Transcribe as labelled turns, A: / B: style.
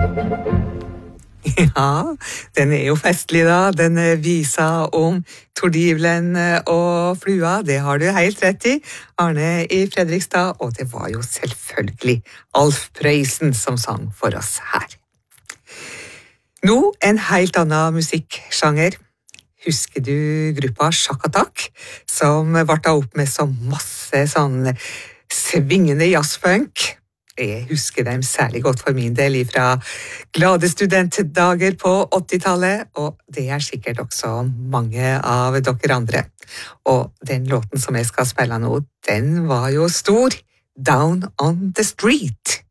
A: Ja, den jo festlig da, den visa om tordivlen og flua, det har du helt rett i, Arne i Fredrikstad, og det var jo selvfølgelig Alf Prøysen som sang for oss her. Nå en helt annen musikksjanger. Husker du gruppa Shack Attack, som varta opp med så masse sånn svingende jazzfunk? Jeg husker dem særlig godt for min del fra glade studentdager på 80-tallet, og det sikkert også mange av dere andre. Og den låten som jeg skal spille nå, den var jo stor, Down on the Street.